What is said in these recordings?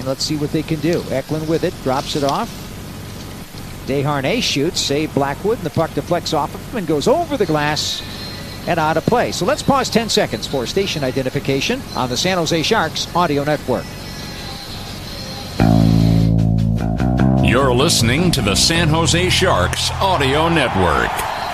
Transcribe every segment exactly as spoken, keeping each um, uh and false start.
and let's see what they can do. Eklund with it, drops it off. Desharnais shoots, save Blackwood, and the puck deflects off of him and goes over the glass and out of play. So let's pause ten seconds for station identification on the San Jose Sharks Audio Network. You're listening to the San Jose Sharks Audio Network.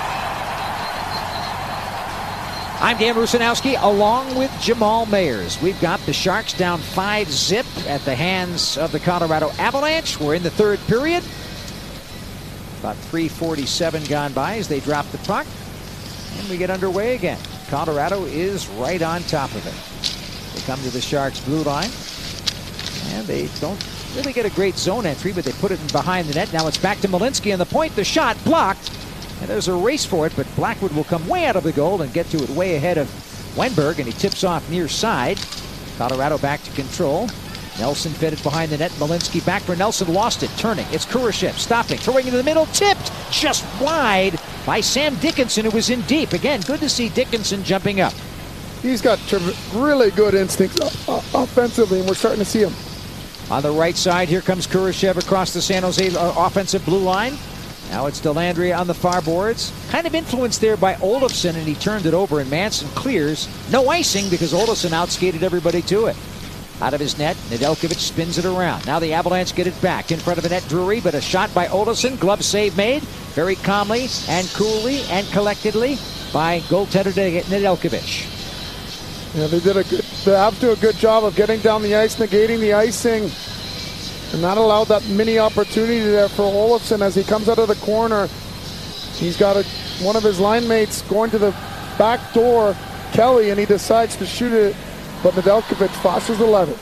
I'm Dan Rusanowski along with Jamal Mayers. We've got the Sharks down five zip at the hands of the Colorado Avalanche. We're in the third period. About three forty-seven gone by as they drop the puck. And we get underway again. Colorado is right on top of it. They come to the Sharks' blue line. And they don't really get a great zone entry, but they put it in behind the net. Now it's back to Malinsky, and the point, the shot blocked. And there's a race for it, but Blackwood will come way out of the goal and get to it way ahead of Wennberg, and he tips off near side. Colorado back to control. Nelson fed it behind the net. Malinsky back for Nelson, lost it, turning. It's Kurashev stopping, throwing into the middle, tipped just wide by Sam Dickinson, who was in deep. Again, good to see Dickinson jumping up. He's got really good instincts offensively, and we're starting to see him. On the right side, here comes Kurashev across the San Jose offensive blue line. Now it's Dellandrea on the far boards. Kind of influenced there by Olofsson, and he turned it over, and Manson clears. No icing because Olofsson outskated everybody to it. Out of his net, Nedeljkovic spins it around. Now the Avalanche get it back in front of the net, Drury, but a shot by Olofsson. Glove save made very calmly and coolly and collectedly by goaltender Nedeljkovic. Yeah, they did a good, they have to do a good job of getting down the ice, negating the icing, and not allowed that mini opportunity there for Olofsson as he comes out of the corner. He's got a, one of his line mates going to the back door, Kelly, and he decides to shoot it, but Nedeljkovic flashes the lever.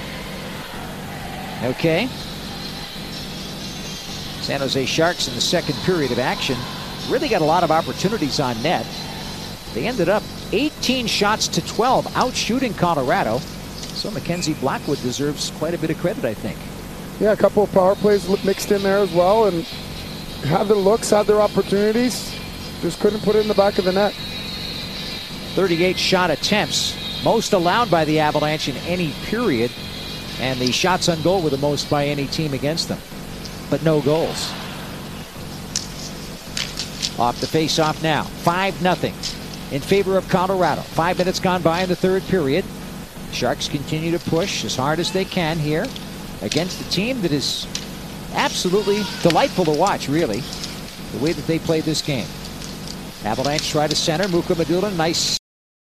Okay. San Jose Sharks in the second period of action really got a lot of opportunities on net. They ended up eighteen shots to twelve, out shooting Colorado. So Mackenzie Blackwood deserves quite a bit of credit, I think. Yeah, a couple of power plays mixed in there as well, and had their looks, had their opportunities, just couldn't put it in the back of the net. thirty-eight shot attempts, most allowed by the Avalanche in any period, and the shots on goal were the most by any team against them, but no goals. Off the face-off now, five nothing in favor of Colorado. Five minutes gone by in the third period. Sharks continue to push as hard as they can here against a team that is absolutely delightful to watch, really, the way that they play this game. Avalanche try to center. Muka Madula, nice